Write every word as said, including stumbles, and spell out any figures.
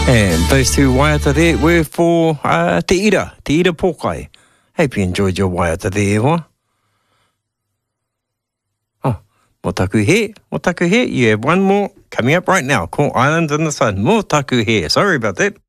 And those two waiata there were for uh, Te Ira, Te Ira Pokai. Hope you enjoyed your waiata there, wa. Oh, mo taku he, mo taku he. You have one more coming up right now called Islands in the Sun. Mo taku he. Sorry about that.